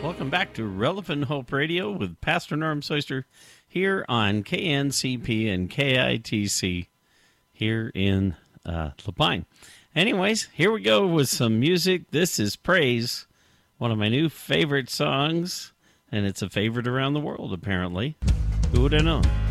Welcome back to Relevant Hope Radio with Pastor Norm Soyster here on KNCP and KITC here in Lapine. Anyways, here we go with some music. This is Praise, one of my new favorite songs, and it's a favorite around the world, apparently. Who would have known?